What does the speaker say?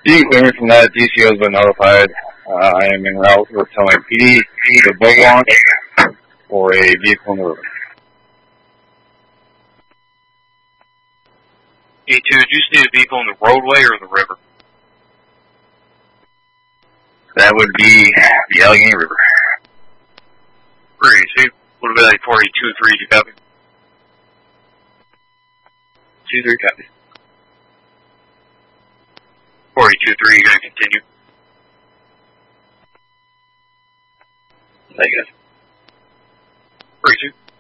Clearing from that, DCO has been notified. I am en route with telling PD the boat launch for a vehicle in the river. E2, did you see a vehicle in the roadway or the river? That would be the Allegheny River. Pretty see. What about like 42-3, you copy? 2-3 copy. 42-3, you're going to continue. Thank you. 42.